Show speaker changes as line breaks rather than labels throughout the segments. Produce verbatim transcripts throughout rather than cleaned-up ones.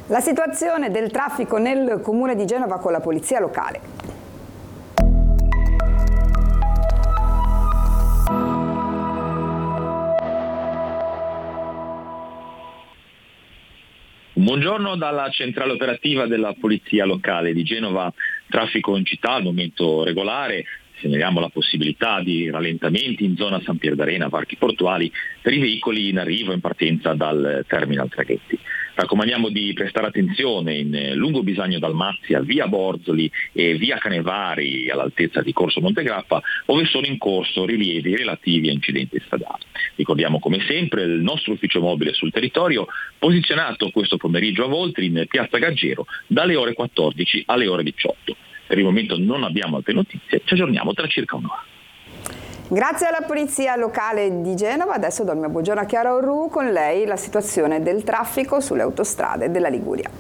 La situazione del traffico nel comune di Genova con la polizia locale.
Buongiorno dalla centrale operativa della Polizia Locale di Genova. Traffico in città al momento regolare. Segnaliamo la possibilità di rallentamenti in zona San Pier d'Arena, varchi portuali, per i veicoli in arrivo e in partenza dal terminal traghetti. Raccomandiamo di prestare attenzione in lungo Bisagno Dalmazia, via Borzoli e via Canevari all'altezza di Corso Montegrappa, dove sono in corso rilievi relativi a incidenti stradali. Ricordiamo come sempre il nostro ufficio mobile sul territorio, posizionato questo pomeriggio a Voltri in piazza Gaggero dalle ore quattordici alle ore diciotto. Per il momento non abbiamo altre notizie, ci aggiorniamo tra circa un'ora.
Grazie alla Polizia Locale di Genova, adesso do il mio buongiorno a Chiara Orru, con lei la situazione del traffico sulle autostrade della Liguria.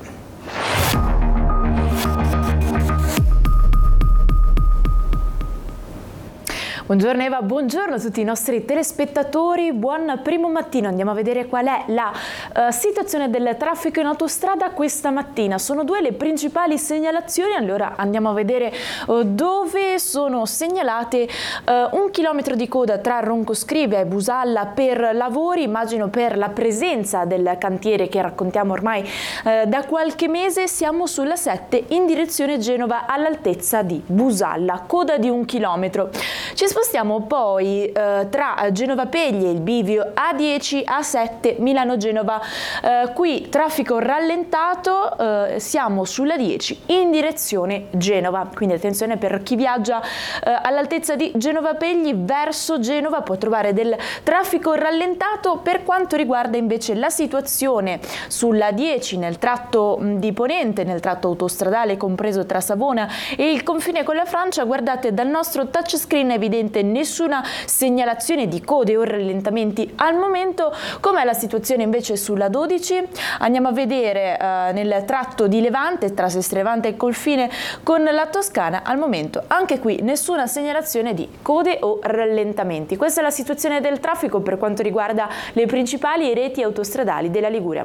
Buongiorno Eva, buongiorno a tutti i nostri telespettatori, buon primo mattino. Andiamo a vedere qual è la uh, situazione del traffico in autostrada questa mattina. Sono due le principali segnalazioni, allora andiamo a vedere uh, dove sono segnalate uh, un chilometro di coda tra Roncoscrivia e Busalla per lavori, immagino per la presenza del cantiere che raccontiamo ormai uh, da qualche mese. Siamo sulla sette in direzione Genova all'altezza di Busalla, coda di un chilometro. Ci spostiamo poi eh, tra Genova Pegli e il bivio A dieci A sette Milano-Genova, eh, qui traffico rallentato, eh, siamo sulla dieci in direzione Genova, quindi attenzione per chi viaggia eh, all'altezza di Genova Pegli verso Genova, può trovare del traffico rallentato. Per quanto riguarda invece la situazione sulla dieci nel tratto mh, di Ponente, nel tratto autostradale compreso tra Savona e il confine con la Francia, guardate dal nostro touchscreen è evidente nessuna segnalazione di code o rallentamenti al momento. Com'è la situazione invece sulla dodici? Andiamo a vedere eh, nel tratto di Levante, tra Sestri Levante e il confine con la Toscana, al momento anche qui nessuna segnalazione di code o rallentamenti. Questa è la situazione del traffico per quanto riguarda le principali reti autostradali della Liguria.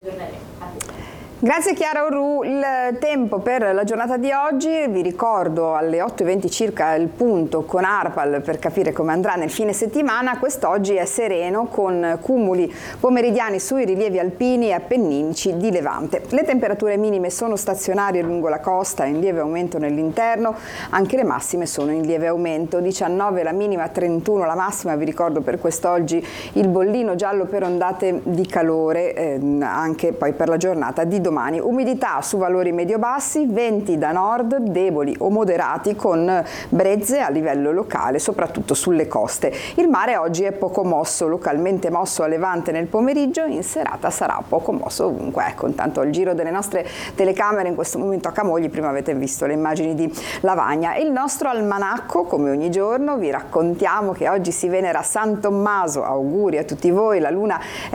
Grazie Chiara Orru. Il tempo per la giornata di oggi, vi ricordo alle otto e venti circa il punto con ARPAL per capire come andrà nel fine settimana. Quest'oggi è sereno con cumuli pomeridiani sui rilievi alpini e appenninici di Levante. Le temperature minime sono stazionarie lungo la costa, in lieve aumento nell'interno, anche le massime sono in lieve aumento, diciannove la minima, trentuno la massima. Vi ricordo per quest'oggi il bollino giallo per ondate di calore, eh, anche poi per la giornata di domani. Domani. Umidità su valori medio-bassi, venti da nord deboli o moderati con brezze a livello locale, soprattutto sulle coste. Il mare oggi è poco mosso, localmente mosso a levante nel pomeriggio, in serata sarà poco mosso ovunque. Ecco, intanto il giro delle nostre telecamere in questo momento a Camogli, prima avete visto le immagini di Lavagna. Il nostro almanacco, come ogni giorno, vi raccontiamo che oggi si venera San Tommaso, auguri a tutti voi, la luna è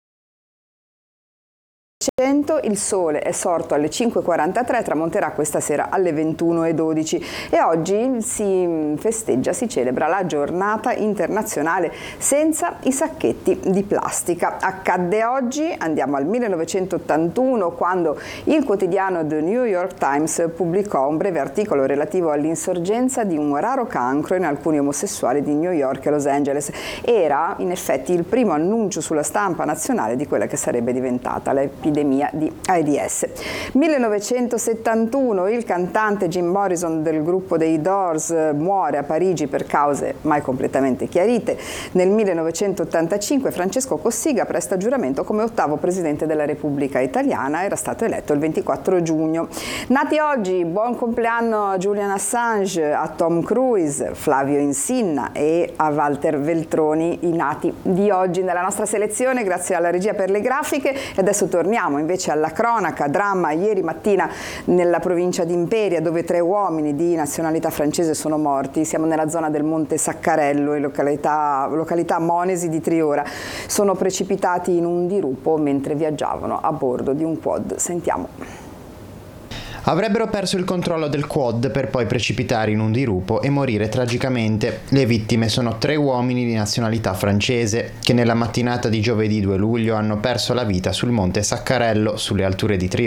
il sole è sorto alle cinque e quarantatré, tramonterà questa sera alle ventuno e dodici e oggi si festeggia, si celebra la giornata internazionale senza i sacchetti di plastica. Accadde oggi, andiamo al millenovecentottantuno, quando il quotidiano The New York Times pubblicò un breve articolo relativo all'insorgenza di un raro cancro in alcuni omosessuali di New York e Los Angeles. Era in effetti il primo annuncio sulla stampa nazionale di quella che sarebbe diventata l'epidemia di AIDS. millenovecentosettantuno, il cantante Jim Morrison del gruppo dei Doors muore a Parigi per cause mai completamente chiarite. Nel millenovecentottantacinque Francesco Cossiga presta giuramento come ottavo presidente della Repubblica Italiana, era stato eletto il ventiquattro giugno. Nati oggi, buon compleanno a Julian Assange, a Tom Cruise, Flavio Insinna e a Walter Veltroni, i nati di oggi nella nostra selezione, grazie alla regia per le grafiche. E adesso torniamo invece alla cronaca, dramma ieri mattina nella provincia di Imperia, dove tre uomini di nazionalità francese sono morti. Siamo nella zona del Monte Saccarello, in località, località Monesi di Triora. Sono precipitati in un dirupo mentre viaggiavano a bordo di un quad. Sentiamo.
Avrebbero perso il controllo del quad per poi precipitare in un dirupo e morire tragicamente. Le vittime sono tre uomini di nazionalità francese che nella mattinata di giovedì due luglio hanno perso la vita sul Monte Saccarello, sulle alture di Triora.